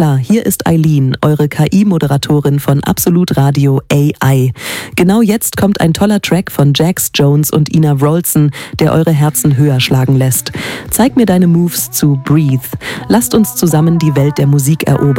klar, hier ist Eileen, eure KI-Moderatorin von Absolut Radio AI. Genau jetzt kommt ein toller Track von Jax Jones und Ina Wroldsen, der eure Herzen höher schlagen lässt. Zeig mir deine Moves zu Breathe. Lasst uns zusammen die Welt der Musik erobern.